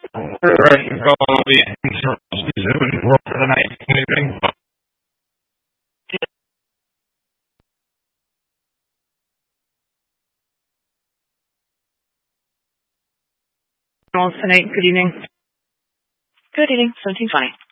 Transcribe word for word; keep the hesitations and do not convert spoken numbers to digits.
Right, go on the work for the night. Anything? Tonight, good evening. Good evening, seventeen twenty.